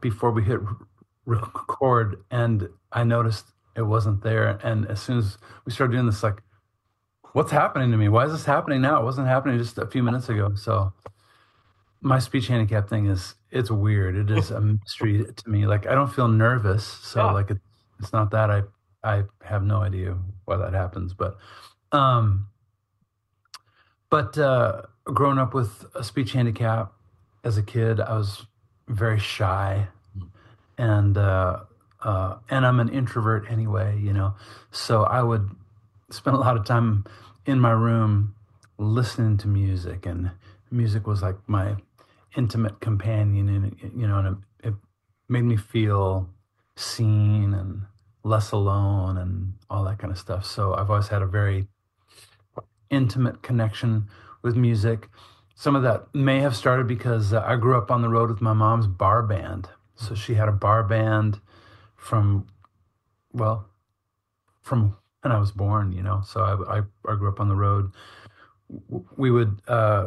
before we hit record, and I noticed it wasn't there. And as soon as we started doing this, like, what's happening to me? Why is this happening now? It wasn't happening just a few minutes ago. So my speech handicap thing it's weird. It is a mystery to me. Like, I don't feel nervous, so Yeah. like it's not that. I have no idea why that happens, um but growing up with a speech handicap as a kid, I was very shy, and I'm an introvert anyway, So I would spend a lot of time in my room listening to music, and music was like my intimate companion, and it made me feel seen and less alone and all that kind of stuff. So I've always had a very intimate connection with music. Some of that may have started because I grew up on the road with my mom's bar band. So she had a bar band from, well, from when I was born, So I grew up on the road. We would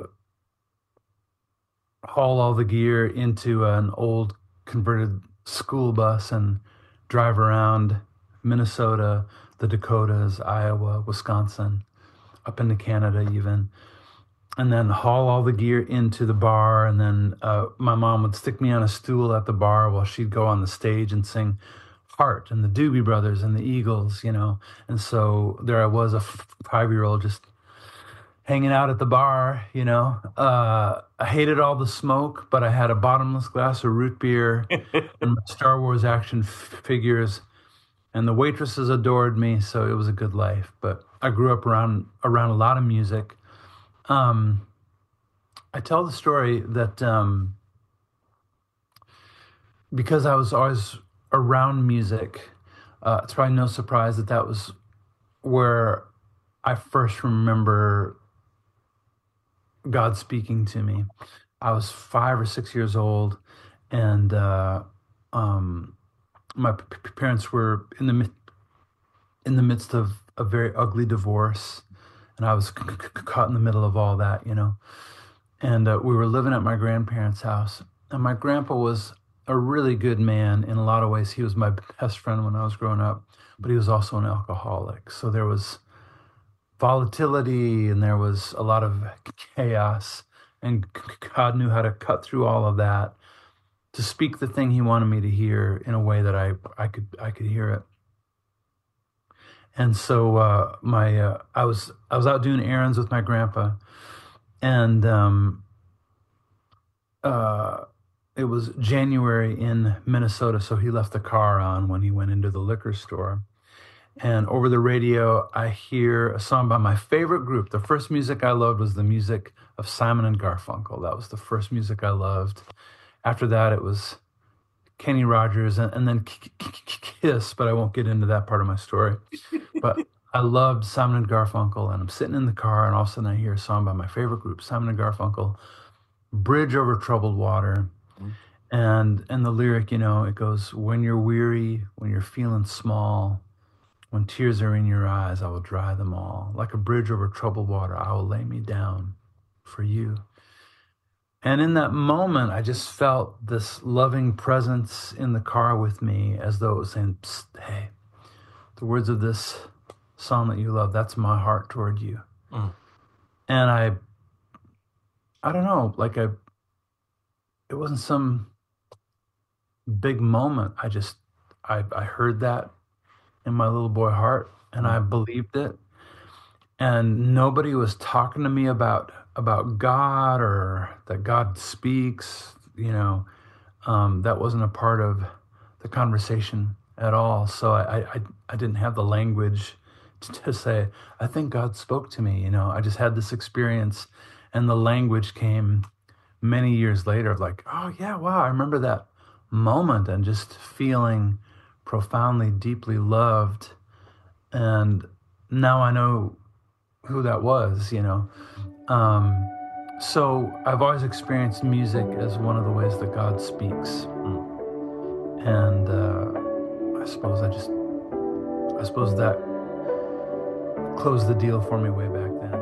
haul all the gear into an old converted school bus and drive around Minnesota, the Dakotas, Iowa, Wisconsin, up into Canada even, and then haul all the gear into the bar. And then my mom would stick me on a stool at the bar while she'd go on the stage and sing Heart and the Doobie Brothers and the Eagles, And so there I was, a 5-year old, just hanging out at the bar, I hated all the smoke, but I had a bottomless glass of root beer and my Star Wars action figures, and the waitresses adored me, so it was a good life. But I grew up around a lot of music. I tell the story that because I was always around music, it's probably no surprise that that was where I first remember God speaking to me. I was 5 or 6 years old, and my parents were in the midst of a very ugly divorce, and I was caught in the middle of all that, And we were living at my grandparents' house, and my grandpa was a really good man in a lot of ways. He was my best friend when I was growing up, but he was also an alcoholic. So there was volatility and there was a lot of chaos, and God knew how to cut through all of that to speak the thing he wanted me to hear in a way that I could hear it. And so I was out doing errands with my grandpa, and it was January in Minnesota, so he left the car on when he went into the liquor store. And over the radio, I hear a song by my favorite group. The first music I loved was the music of Simon and Garfunkel. That was the first music I loved. After that, it was Kenny Rogers, and then Kiss, but I won't get into that part of my story. But I loved Simon and Garfunkel, and I'm sitting in the car, and all of a sudden I hear a song by my favorite group, Simon and Garfunkel, Bridge Over Troubled Water. And the lyric, it goes, when you're weary, when you're feeling small, when tears are in your eyes, I will dry them all. Like a bridge over troubled water, I will lay me down for you. And in that moment, I just felt this loving presence in the car with me, as though it was saying, Psst, hey, the words of this song that you love, that's my heart toward you. And I don't know, it wasn't some big moment. I heard that in my little boy heart, and I believed it. And nobody was talking to me about God or that God speaks. That wasn't a part of the conversation at all. So I didn't have the language to say, I think God spoke to me. I just had this experience, and the language came many years later of like, oh yeah, wow, I remember that moment, and just feeling profoundly, deeply loved. And now I know who that was, So I've always experienced music as one of the ways that God speaks. And I suppose that closed the deal for me way back